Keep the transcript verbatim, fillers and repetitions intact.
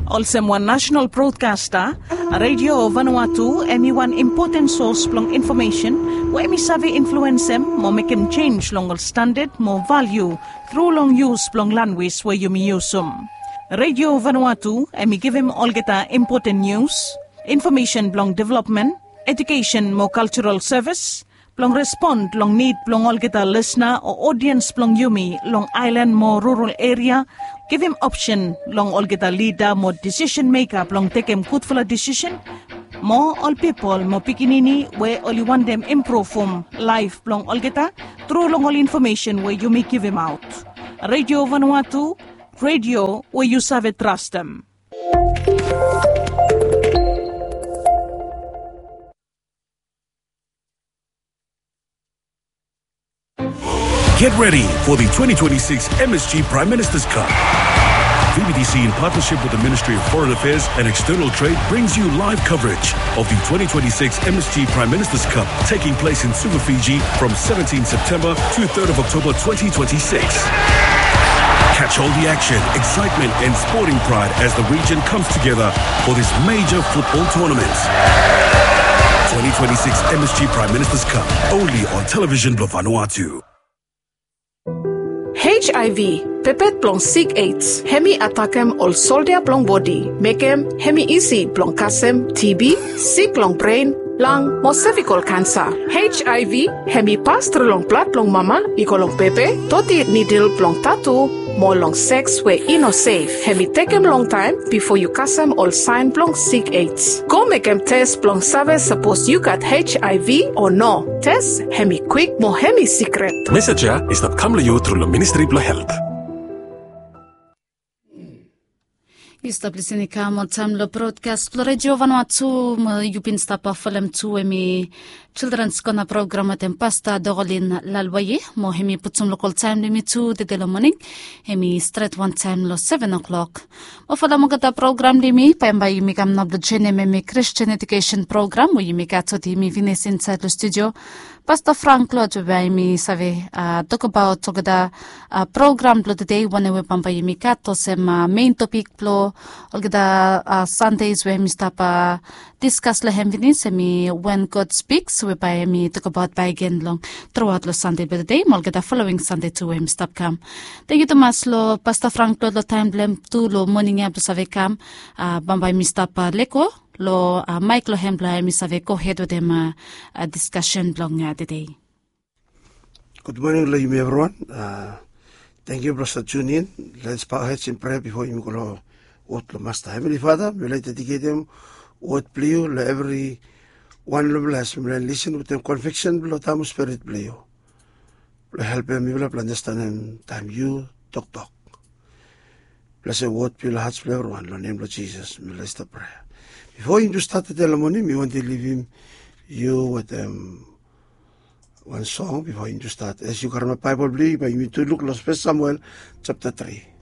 Also one national broadcaster, Radio Vanuatu, emi one important source plong information, wa emi sabi influence em, mo make em change long standard, mo value, through long use plong language wa yumi usum. Radio Vanuatu, emi give him all geta important news, information plong development, education mo cultural service, plong respond long need plong all geta listener or audience plong yumi long island mo rural area, give him option long all geta leader mo decision maker plong take him good for a decision, mo all people mo pikinini where only want them improve from life plong all geta through long all information where you may give him out. Radio Vanuatu, radio where you save trust them. Get ready for the twenty twenty-six M S G Prime Minister's Cup. V B D C, in partnership with the Ministry of Foreign Affairs and External Trade, brings you live coverage of the twenty twenty-six M S G Prime Minister's Cup, taking place in Suva, Fiji from seventeenth September to third of October twenty twenty-six. Catch all the action, excitement and sporting pride as the region comes together for this major football tournament. twenty twenty-six M S G Prime Minister's Cup, only on Television Vanuatu. H I V, pepet plong sick AIDS, hemi atakem ol soldia plong body, mekem hemi easy plong kasem T B, sick long brain, lung mo cervical cancer. H I V, hemi pastre long plat plong mama, ikolong pepe, toti needle plong tattoo, mo long sex we ino safe. Hemi takem long time before you kasem ol sign plong sick AIDS. Go mekem test plong save suppose you got H I V or no. Test hemi quick mo hemi secret. Messenger is not come to you through the Ministry of Health. Establishing ka mo tamlo broadcast lo Radio Vanuatu mo yupin stapa falam tu emi children's kona program atem pasta dogolin lalwaye mo hemi putsum local time limit tu de the morning hemi straight one time lo seven o'clock mo fala mo gata program limi pamba yimi kam na the chene me Christian education program mo yimi ka to mi vines inside the studio. Pastor Frank lo to by me save uh, talk about talk the uh, program lo today one we pamba yimi ka to sem uh, main topic lo all the uh, Sundays where me stop uh, discuss le hemvinis me when God speaks we by me talk about by again long throughout the Sunday but the day mo the following Sunday to we stop come. Thank you to mas lo Pastor Frank lo lo time blem to lo morning up to save come uh, bamba me stop uh, leko lo uh, Mike lo hembla mi save go ahead with them uh, uh, discussion long uh, today. Good morning everyone. Uh, thank you for tuning in. Let's bow our heads in prayer before you go. What lo Master Heavenly Father, we like to dedicate them what play you every one lo bless me listen with them conviction lo tamu spirit play you. Help me will understand and time you talk talk. Bless the word play hearts play everyone lo name of Jesus. We let's pray. Before you start the ceremony, we want to leave him you with um, one song before you start. As you can my Bible believe, but you need to look at First Samuel chapter three.